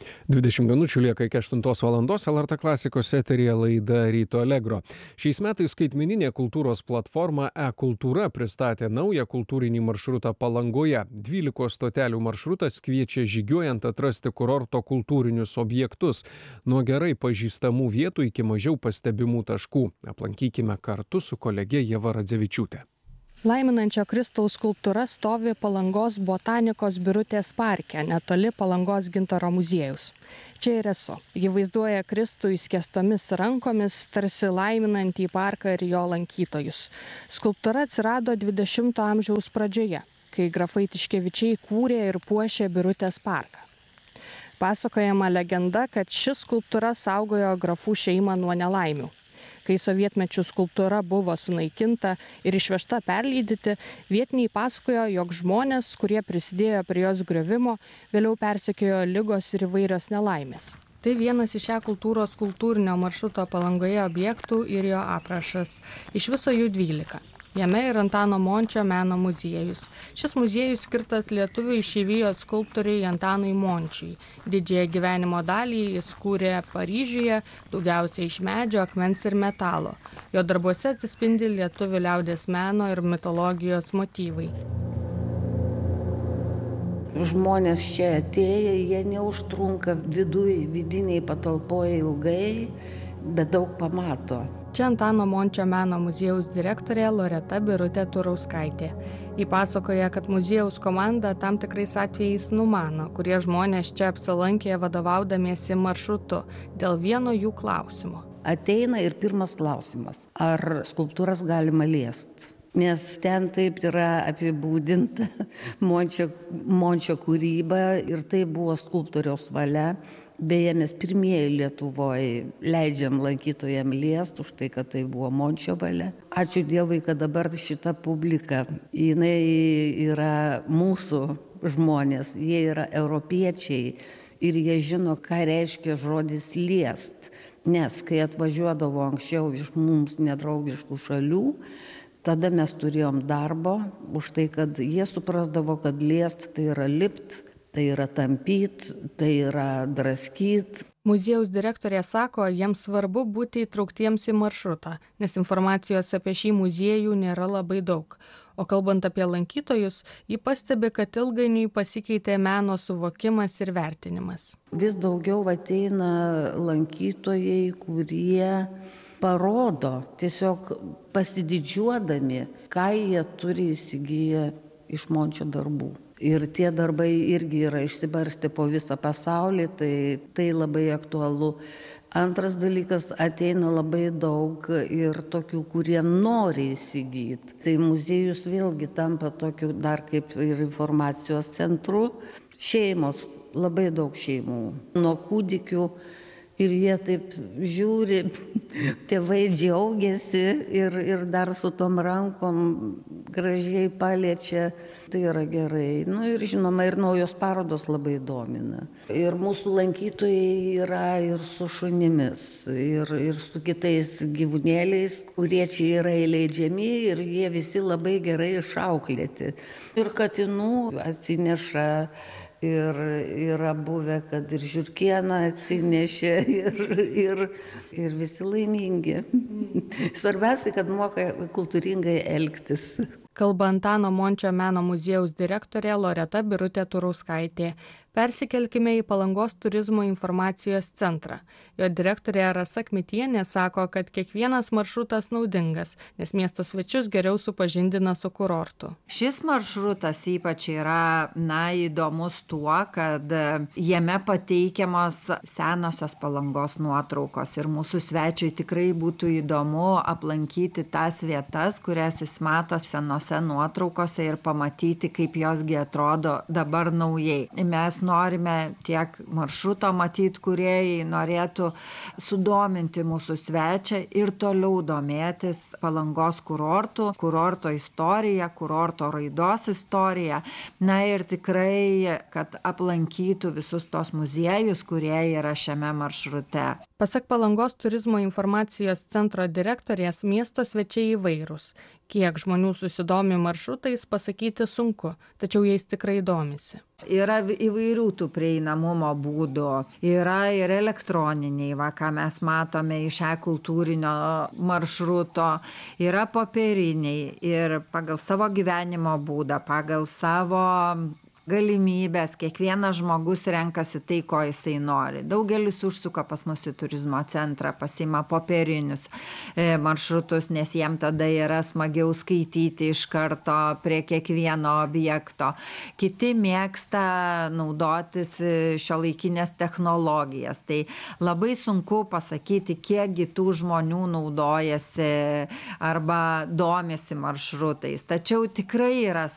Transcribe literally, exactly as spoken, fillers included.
dvidešimt minučių lieka iki aštuntos valandos el er tė klasikos eteryje laida Ryto Allegro. Šiais metais skaitmeninė kultūros platforma e-kultūra pristatė naują kultūrinį maršrutą Palangoje. dvylikos stotelių maršrutas kviečia žygiuojant atrasti kurorto kultūrinius objektus, nuo gerai pažįstamų vietų iki mažiau pastebimų taškų. Aplankykime kartu su kolegė Ieva Radzevičiūtė. Laiminančio Kristaus skulptūra stovi Palangos botanikos Birutės parke, netoli Palangos gintaro muziejaus. Čia ir esu. Ji vaizduoja Kristų įskėstomis rankomis, tarsi laiminantį parką ir jo lankytojus. Skulptūra atsirado dvidešimto amžiaus pradžioje, kai grafai Tiškevičiai kūrė ir puošė Birutės parką. Pasakojama legenda, kad ši skulptūra saugojo grafų šeimą nuo nelaimių. Kai sovietmečių skulptūra buvo sunaikinta ir išvežta perlydyti, vietiniai pasakojo, jog žmonės, kurie prisidėjo prie jos griovimo, vėliau persekiojo ligos ir įvairios nelaimės. Tai vienas iš šią kultūros kultūrinio maršruto Palangoje objektų ir jo aprašas. Iš viso jų dvylika. Jame ir Antano Mončio meno muziejus. Šis muziejus skirtas lietuvių išeivijos skulptoriui Antanui Mončiui. Didžiąją gyvenimo dalį jis kūrė Paryžiuje, daugiausiai iš medžio, akmens ir metalo. Jo darbuose atsispindi lietuvių liaudies meno ir mitologijos motyvai. Žmonės čia atėję, jie neužtrunka viduj, vidiniai patalpoje ilgai, bet daug pamato. Čia Antano Mončio meno muziejaus direktorė Loreta Birutė Turauskaitė. Ji pasakoja, kad muziejaus komanda tam tikrais atvejais numano, kurie žmonės čia apsilankė vadovaudamiesi maršrutu dėl vieno jų klausimo. Ateina ir pirmas klausimas, ar skulptūras galima liest? Nes ten taip yra apibūdinta Mončio, Mončio kūryba ir tai buvo skulptoriaus valia. Beje, mes pirmieji Lietuvoje leidžiam lankytojam liest už tai, kad tai buvo Mončio valia. Ačiū Dievui, kad dabar šita publika, jinai yra mūsų žmonės, jie yra europiečiai ir jie žino, ką reiškia žodis liest. Nes kai atvažiuodavo anksčiau iš mums nedraugiškų šalių, tada mes turėjom darbo už tai, kad jie suprasdavo, kad liest tai yra lipt, tai yra tampyt, tai yra draskyt. Muziejaus direktorė sako, jiems svarbu būti įtrauktiems į maršrutą, nes informacijos apie šį muziejų nėra labai daug. O kalbant apie lankytojus, ji pastebi, kad ilgainiui pasikeitė meno suvokimas ir vertinimas. Vis daugiau ateina lankytojai, kurie parodo, tiesiog pasididžiuodami, ką jie turi įsigiję iš Mončio darbų. Ir tie darbai irgi yra išsibarstę po visą pasaulį, tai tai labai aktualu. Antras dalykas, ateina labai daug ir tokių, kurie nori įsigyti. Tai muziejus vėlgi tampa tokiu dar kaip ir informacijos centru. Šeimos, labai daug šeimų, nuo kūdikių. Ir jie taip žiūri, tėvai džiaugiasi ir, ir dar su tom rankom gražiai paliečia, tai yra gerai. Nu ir žinoma, ir naujos parodos labai domina. Ir mūsų lankytojai yra ir su šunimis, ir, ir su kitais gyvūnėliais, kurie čia yra įleidžiami ir jie visi labai gerai išauklėti. Ir katinų atsineša. Ir yra buvę, kad ir žiurkieną atsinešė ir, ir, ir visi laimingi. Svarbiausia, kad moka kultūringai elgtis. Kalba Antano Mončio meno muziejaus direktorė Loreta Birutė Turauskaitė. Persikelkime į Palangos turizmo informacijos centrą. Jo direktorė Rasa Kmitienė sako, kad kiekvienas maršrutas naudingas, nes miesto svečius geriau supažindina su kurortu. Šis maršrutas ypač yra na, įdomus tuo, kad jame pateikiamos senosios Palangos nuotraukos ir mūsų svečiui tikrai būtų įdomu aplankyti tas vietas, kurias jis mato senose nuotraukose ir pamatyti, kaip josgi atrodo dabar naujai. Mes norime tiek maršruto matyti, kūrėjai norėtų sudominti mūsų svečią ir toliau domėtis Palangos kurortų, kurorto istorija, kurorto raidos istorija. Na ir tikrai, kad aplankytų visus tos muziejus, kurie yra šiame maršrute. Pasak Palangos turizmo informacijos centro direktorės, miesto svečiai įvairūs. Kiek žmonių susidomi maršrutais, pasakyti sunku, tačiau jais tikrai domisi. Yra įvairių tų prieinamumo būdų, yra ir elektroniniai, va, ką mes matome iš e-kultūrinio maršruto, yra popieriniai ir pagal savo gyvenimo būdą, pagal savo galimybės, kiekvienas žmogus renkasi tai, ko jisai nori. Daugelis užsuka pas mus į turizmo centrą, pasiima popierinius maršrutus, nes jiem tada yra smagiau skaityti iš karto prie kiekvieno objekto. Kiti mėgsta naudotis šiuolaikinės technologijas. Tai labai sunku pasakyti, kiekgi tų žmonių naudojasi arba domisi maršrutais. Tačiau tikrai yra